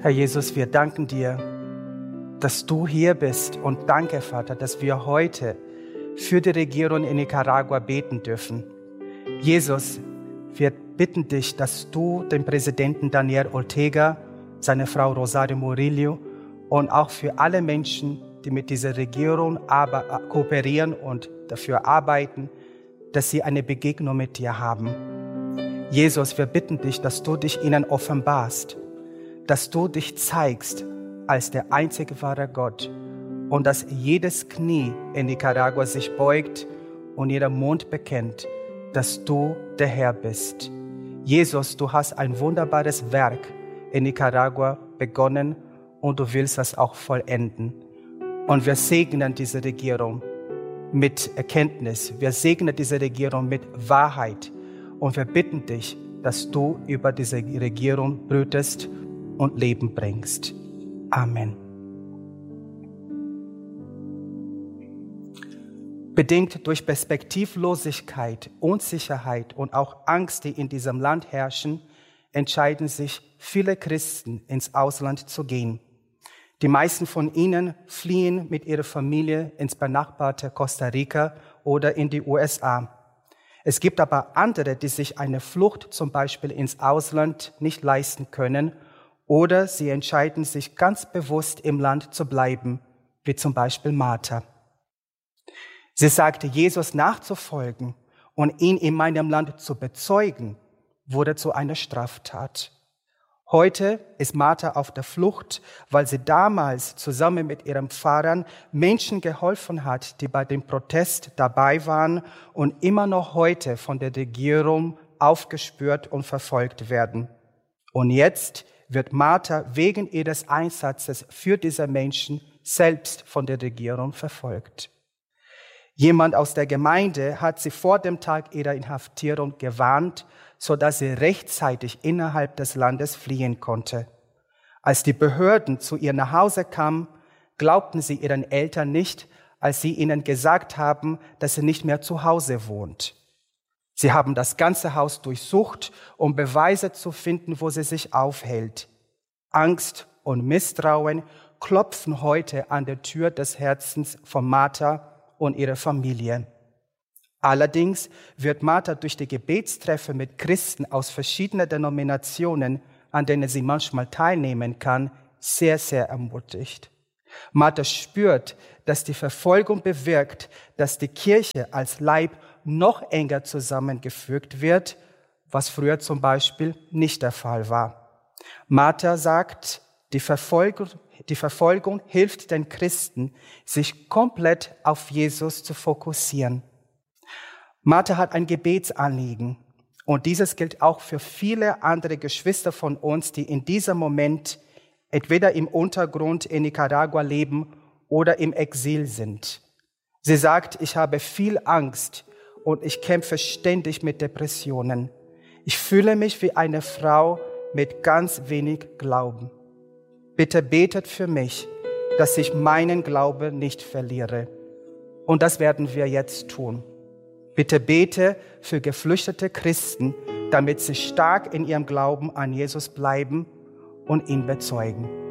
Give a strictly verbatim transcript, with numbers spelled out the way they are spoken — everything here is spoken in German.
Herr Jesus, wir danken dir, dass du hier bist und danke, Vater, dass wir heute für die Regierung in Nicaragua beten dürfen. Jesus, wir bitten dich, dass du den Präsidenten Daniel Ortega, seine Frau Rosario Murillo und auch für alle Menschen, die mit dieser Regierung kooperieren und dafür arbeiten, dass sie eine Begegnung mit dir haben. Jesus, wir bitten dich, dass du dich ihnen offenbarst, dass du dich zeigst als der einzige wahre Gott und dass jedes Knie in Nicaragua sich beugt und jeder Mund bekennt, dass du der Herr bist. Jesus, du hast ein wunderbares Werk in Nicaragua begonnen und du willst das auch vollenden. Und wir segnen diese Regierung mit Erkenntnis. Wir segnen diese Regierung mit Wahrheit. Und wir bitten dich, dass du über diese Regierung brütest und Leben bringst. Amen. Bedingt durch Perspektivlosigkeit, Unsicherheit und auch Angst, die in diesem Land herrschen, entscheiden sich viele Christen, ins Ausland zu gehen. Die meisten von ihnen fliehen mit ihrer Familie ins benachbarte Costa Rica oder in die U S A. Es gibt aber andere, die sich eine Flucht zum Beispiel ins Ausland nicht leisten können oder sie entscheiden sich ganz bewusst im Land zu bleiben, wie zum Beispiel Martha. Sie sagte, Jesus nachzufolgen und ihn in meinem Land zu bezeugen, wurde zu einer Straftat. Heute ist Martha auf der Flucht, weil sie damals zusammen mit ihren Pfarrern Menschen geholfen hat, die bei dem Protest dabei waren und immer noch heute von der Regierung aufgespürt und verfolgt werden. Und jetzt wird Martha wegen ihres Einsatzes für diese Menschen selbst von der Regierung verfolgt. Jemand aus der Gemeinde hat sie vor dem Tag ihrer Inhaftierung gewarnt, sodass sie rechtzeitig innerhalb des Landes fliehen konnte. Als die Behörden zu ihr nach Hause kamen, glaubten sie ihren Eltern nicht, als sie ihnen gesagt haben, dass sie nicht mehr zu Hause wohnt. Sie haben das ganze Haus durchsucht, um Beweise zu finden, wo sie sich aufhält. Angst und Misstrauen klopfen heute an der Tür des Herzens von Martha und ihrer Familie. Allerdings wird Martha durch die Gebetstreffer mit Christen aus verschiedenen Denominationen, an denen sie manchmal teilnehmen kann, sehr, sehr ermutigt. Martha spürt, dass die Verfolgung bewirkt, dass die Kirche als Leib noch enger zusammengefügt wird, was früher zum Beispiel nicht der Fall war. Martha sagt, die Verfolgung, die Verfolgung hilft den Christen, sich komplett auf Jesus zu fokussieren. Martha hat ein Gebetsanliegen und dieses gilt auch für viele andere Geschwister von uns, die in diesem Moment entweder im Untergrund in Nicaragua leben oder im Exil sind. Sie sagt, ich habe viel Angst und ich kämpfe ständig mit Depressionen. Ich fühle mich wie eine Frau mit ganz wenig Glauben. Bitte betet für mich, dass ich meinen Glauben nicht verliere. Und das werden wir jetzt tun. Bitte bete für geflüchtete Christen, damit sie stark in ihrem Glauben an Jesus bleiben und ihn bezeugen.